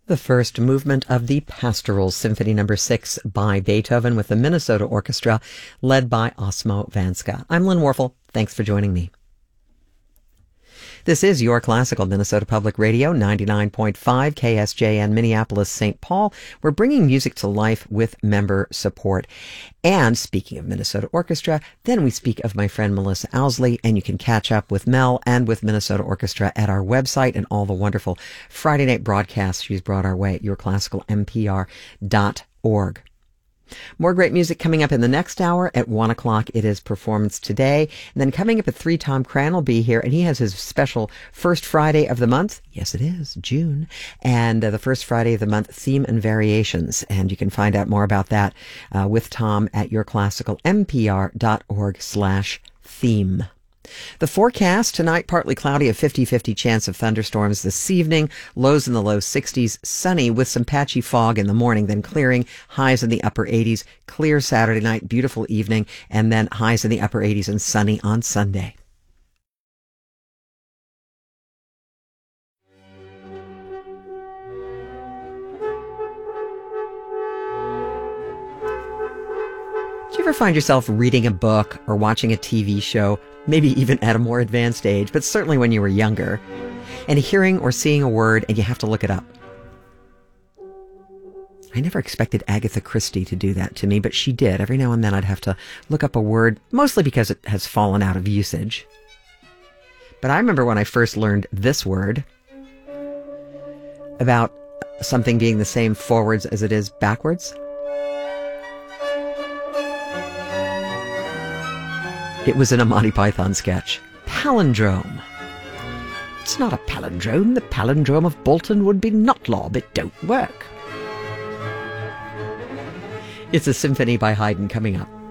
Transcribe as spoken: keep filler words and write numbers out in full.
The first movement of the Pastoral Symphony Number six by Beethoven with the Minnesota Orchestra, led by Osmo Vanska. I'm Lynn Warfel. Thanks for joining me. This is your classical Minnesota Public Radio, ninety-nine point five K S J N, Minneapolis, Saint Paul. We're bringing music to life with member support. And speaking of Minnesota Orchestra, then we speak of my friend Melissa Owsley, and you can catch up with Mel and with Minnesota Orchestra at our website and all the wonderful Friday night broadcasts she's brought our way at your classical m p r dot org. More great music coming up in the next hour. At one o'clock, it is Performance Today. And then coming up at three, Tom Cran will be here, and he has his special first Friday of the month. Yes, it is, June. And uh, the first Friday of the month, Theme and Variations. And you can find out more about that uh, with Tom at yourclassicalmpr.org slash theme. The forecast tonight, partly cloudy, a fifty-fifty chance of thunderstorms this evening, lows in the low sixties, sunny with some patchy fog in the morning, then clearing, highs in the upper eighties, clear Saturday night, beautiful evening, and then highs in the upper eighties and sunny on Sunday. Do you ever find yourself reading a book or watching a T V show, maybe even at a more advanced age, but certainly when you were younger, and hearing or seeing a word and you have to look it up? I never expected Agatha Christie to do that to me, but she did. Every now and then I'd have to look up a word, mostly because it has fallen out of usage. But I remember when I first learned this word about something being the same forwards as it is backwards. It was in a Monty Python sketch. Palindrome. It's not a palindrome. The palindrome of Bolton would be Notlob. It don't work. It's a symphony by Haydn coming up.